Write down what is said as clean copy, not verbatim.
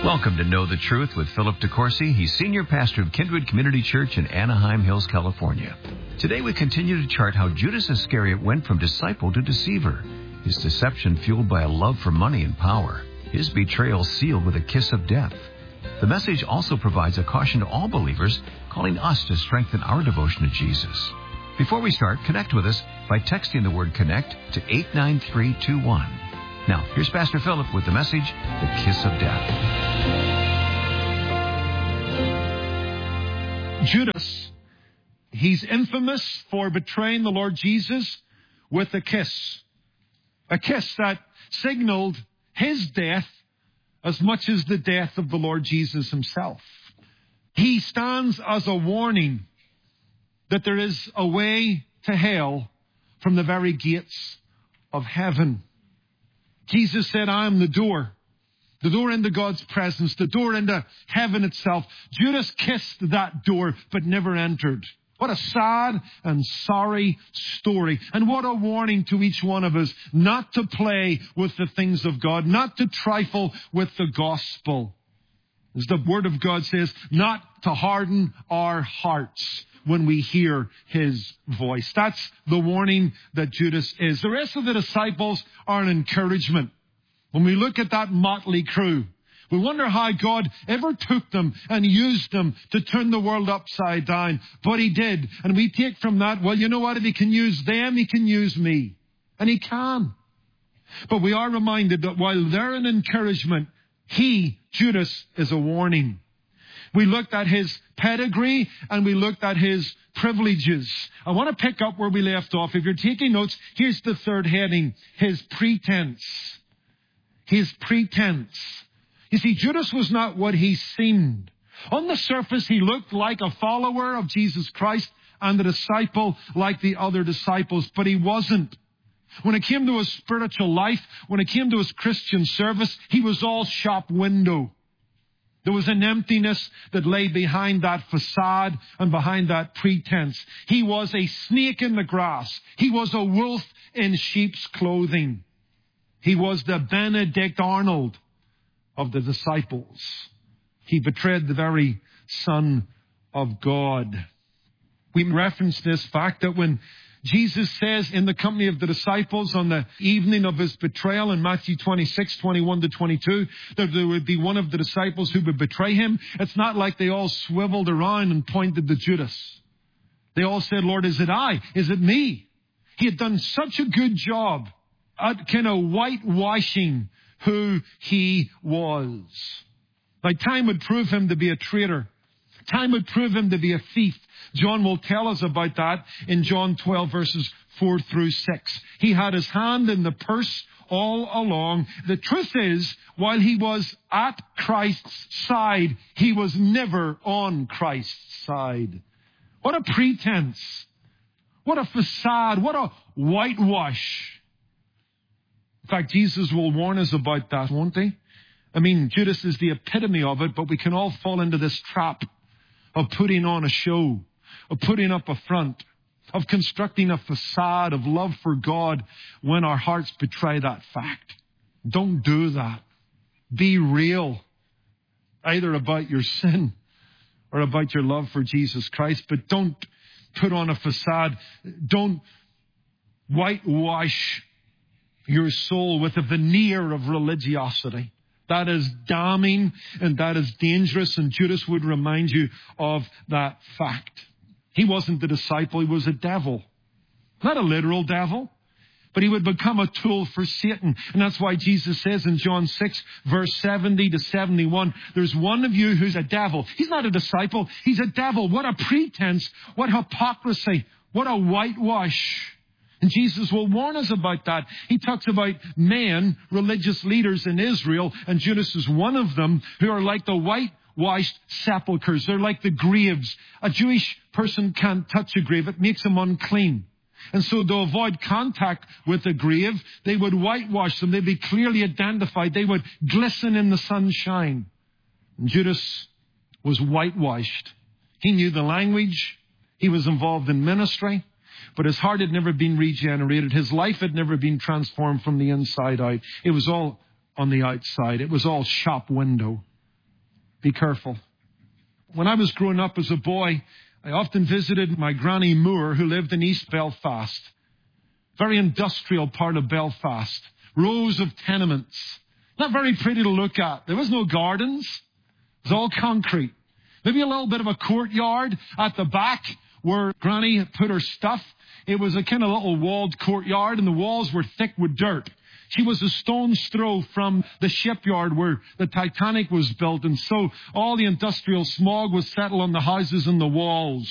Welcome to Know the Truth with Philip DeCourcy. He's senior pastor of Kindred Community Church in Anaheim Hills, California. Today we continue to chart how Judas Iscariot went from disciple to deceiver. His deception fueled by a love for money and power. His betrayal sealed with a kiss of death. The message also provides a caution to all believers, calling us to strengthen our devotion to Jesus. Before we start, connect with us by texting the word CONNECT to 89321. Now, here's Pastor Philip with the message, The Kiss of Death. Judas, he's infamous for betraying the Lord Jesus with a kiss. A kiss that signaled his death as much as the death of the Lord Jesus himself. He stands as a warning that there is a way to hell from the very gates of heaven. Jesus said, I am the door into God's presence, the door into heaven itself. Judas kissed that door, but never entered. What a sad and sorry story. And what a warning to each one of us not to play with the things of God, not to trifle with the gospel. As the Word of God says, not to harden our hearts when we hear his voice. That's the warning that Judas is. The rest of the disciples are an encouragement. When we look at that motley crew, we wonder how God ever took them and used them to turn the world upside down. But he did. And we take from that, well, you know what? If he can use them, he can use me. And he can. But we are reminded that while they're an encouragement, he, Judas, is a warning. We looked at his pedigree and we looked at his privileges. I want to pick up where we left off. If you're taking notes, here's the third heading, his pretense. His pretense. You see, Judas was not what he seemed. On the surface, he looked like a follower of Jesus Christ and a disciple like the other disciples, but he wasn't. When it came to his spiritual life, when it came to his Christian service, he was all shop window. There was an emptiness that lay behind that facade and behind that pretense. He was a snake in the grass. He was a wolf in sheep's clothing. He was the Benedict Arnold of the disciples. He betrayed the very Son of God. We reference this fact that when Jesus says in the company of the disciples on the evening of his betrayal in Matthew 26, 21 to 22, that there would be one of the disciples who would betray him. It's not like they all swiveled around and pointed to Judas. They all said, Lord, is it I? Is it me? He had done such a good job at kind of whitewashing who he was. Like time would prove him to be a traitor. Time would prove him to be a thief. John will tell us about that in John 12 verses 4 through 6. He had his hand in the purse all along. The truth is, while he was at Christ's side, he was never on Christ's side. What a pretense. What a facade. What a whitewash. In fact, Jesus will warn us about that, won't he? I mean, Judas is the epitome of it, but we can all fall into this trap of putting on a show, of putting up a front, of constructing a facade of love for God when our hearts betray that fact. Don't do that. Be real, either about your sin or about your love for Jesus Christ, but don't put on a facade. Don't whitewash your soul with a veneer of religiosity. That is damning and that is dangerous, and Judas would remind you of that fact. He wasn't the disciple, he was a devil. Not a literal devil, but he would become a tool for Satan. And that's why Jesus says in John 6, verse 70 to 71, there's one of you who's a devil. He's not a disciple, he's a devil. What a pretense, what hypocrisy, what a whitewash. And Jesus will warn us about that. He talks about men, religious leaders in Israel, and Judas is one of them, who are like the whitewashed sepulchres. They're like the graves. A Jewish person can't touch a grave. It makes them unclean. And so to avoid contact with a grave, they would whitewash them. They'd be clearly identified. They would glisten in the sunshine. And Judas was whitewashed. He knew the language. He was involved in ministry. But his heart had never been regenerated. His life had never been transformed from the inside out. It was all on the outside. It was all shop window. Be careful. When I was growing up as a boy, I often visited my Granny Moore, who lived in East Belfast. Very industrial part of Belfast. Rows of tenements. Not very pretty to look at. There was no gardens. It was all concrete. Maybe a little bit of a courtyard at the back where Granny put her stuff. It was a kind of little walled courtyard, and the walls were thick with dirt. She was a stone's throw from the shipyard where the Titanic was built, and so all the industrial smog was settled on the houses and the walls.